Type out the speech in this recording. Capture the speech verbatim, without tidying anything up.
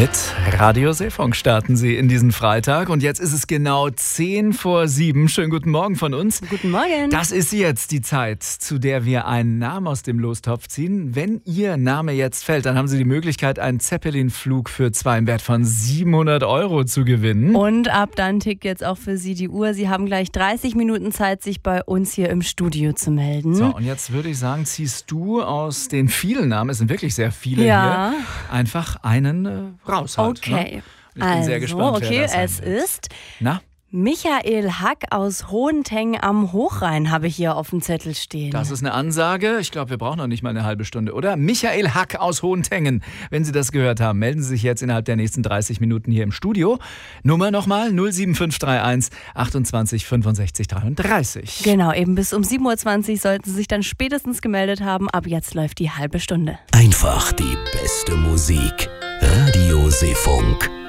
Mit Radio Seefunk starten Sie in diesen Freitag und jetzt ist es genau zehn vor sieben. Schönen guten Morgen von uns. Guten Morgen. Das ist jetzt die Zeit, zu der wir einen Namen aus dem Lostopf ziehen. Wenn Ihr Name jetzt fällt, dann haben Sie die Möglichkeit, einen Zeppelin-Flug für zwei im Wert von siebenhundert Euro zu gewinnen. Und ab dann tickt jetzt auch für Sie die Uhr. Sie haben gleich dreißig Minuten Zeit, sich bei uns hier im Studio zu melden. So, und jetzt würde ich sagen, ziehst du aus den vielen Namen, es sind wirklich sehr viele Ja. hier, einfach einen äh, raus halt. Okay. Ne? Ich bin also, sehr gespannt, okay, wer das sein es wird. ist Na? Michael Hack aus Hohenteng am Hochrhein, habe ich hier auf dem Zettel stehen. Das ist eine Ansage. Ich glaube, wir brauchen noch nicht mal eine halbe Stunde, oder? Michael Hack aus Hohentengen. Wenn Sie das gehört haben, melden Sie sich jetzt innerhalb der nächsten dreißig Minuten hier im Studio. Nummer nochmal null sieben fünf drei eins achtundzwanzig fünfundsechzig dreiunddreißig. Genau, eben bis um sieben Uhr zwanzig sollten Sie sich dann spätestens gemeldet haben. Ab jetzt läuft die halbe Stunde. Einfach die beste Musik. Radio Seefunk.